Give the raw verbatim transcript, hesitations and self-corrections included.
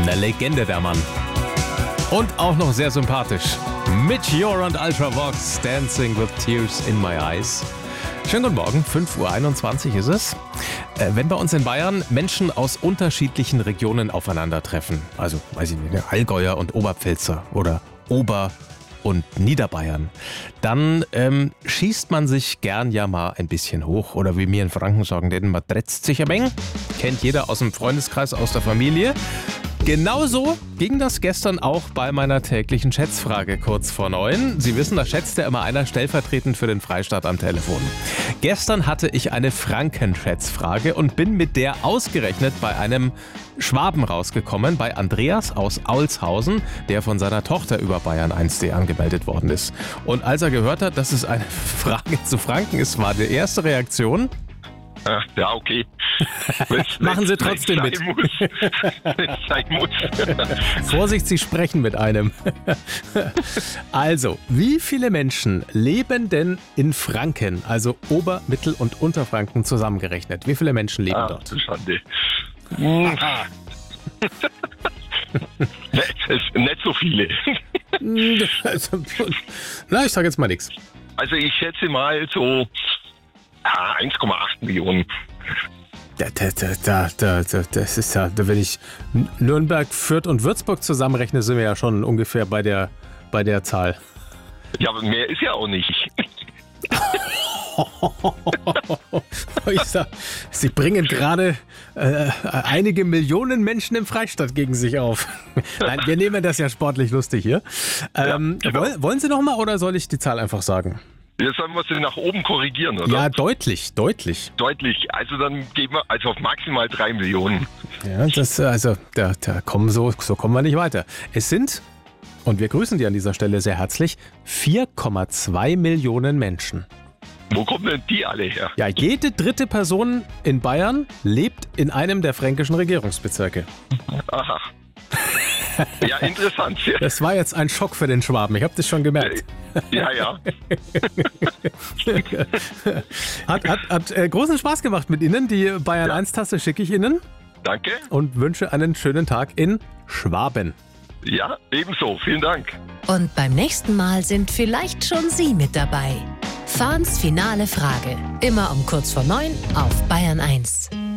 Eine Legende, der Mann. Und auch noch sehr sympathisch. Meteor und Ultravox, Dancing with Tears in My Eyes. Schönen guten Morgen, fünf Uhr einundzwanzig ist es. Äh, wenn bei uns in Bayern Menschen aus unterschiedlichen Regionen aufeinandertreffen, also weiß ich nicht, Allgäuer und Oberpfälzer oder Ober- und Niederbayern, dann ähm, schießt man sich gern ja mal ein bisschen hoch. Oder wie wir in Franken sagen, denn man tretzt sich ein wenig. Kennt jeder aus dem Freundeskreis, aus der Familie. Genauso ging das gestern auch bei meiner täglichen Schätzfrage kurz vor neun. Sie wissen, da schätzt ja immer einer stellvertretend für den Freistaat am Telefon. Gestern hatte ich eine Frankenschätzfrage und bin mit der ausgerechnet bei einem Schwaben rausgekommen, bei Andreas aus Aulshausen, der von seiner Tochter über Bayern eins punkt de angemeldet worden ist. Und als er gehört hat, dass es eine Frage zu Franken ist, war die erste Reaktion: Ja, okay. Wenn's, Machen Sie wenn's trotzdem mit. Sein muss. Wenn's sein muss. Vorsicht, Sie sprechen mit einem. Also, wie viele Menschen leben denn in Franken, also Ober-, Mittel- und Unterfranken zusammengerechnet? Wie viele Menschen leben Ah, dort? Schande. Ne, es ist nicht so viele. Also, na, ich sage jetzt mal nichts. Also ich schätze mal so ah, eins Komma acht Millionen. Da, da, da, da, da, da, das ist ja, da wenn ich Nürnberg, Fürth und Würzburg zusammenrechne, sind wir ja schon ungefähr bei der, bei der Zahl. Ja, aber mehr ist ja auch nicht. Ich sag, Sie bringen gerade äh, einige Millionen Menschen im Freistaat gegen sich auf. Nein, wir nehmen das ja sportlich lustig hier. Ähm, Ja, genau. woll, wollen Sie noch mal oder soll ich die Zahl einfach sagen? Jetzt sollen wir sie nach oben korrigieren, oder? Ja, deutlich, deutlich. Deutlich. Also dann gehen wir also auf maximal drei Millionen. Ja, das, also, da, da kommen so, so kommen wir nicht weiter. Es sind, und wir grüßen die an dieser Stelle sehr herzlich, vier Komma zwei Millionen Menschen. Wo kommen denn die alle her? Ja, jede dritte Person in Bayern lebt in einem der fränkischen Regierungsbezirke. Aha. Ja, interessant. Ja, Das war jetzt ein Schock für den Schwaben, ich habe das schon gemerkt. ja. ja. Hat, hat, hat äh, großen Spaß gemacht mit Ihnen. Die Bayern Ja. eins Tasse schicke ich Ihnen Danke. und wünsche einen schönen Tag in Schwaben. Ja, ebenso. Vielen Dank. Und beim nächsten Mal sind vielleicht schon Sie mit dabei. Fahns finale Frage. Immer um kurz vor neun auf Bayern eins.